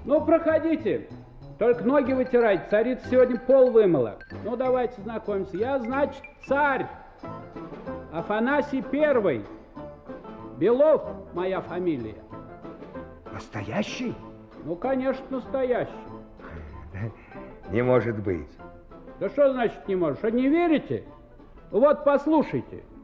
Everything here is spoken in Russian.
Ну, проходите. Только ноги вытирайте. Царица сегодня пол вымыла. Ну, давайте знакомиться. Я, значит, царь. Афанасий Первый. Белов моя фамилия. Настоящий? Ну, конечно, настоящий. Не может быть. Да что значит не может? Что, не верите? Вот, послушайте.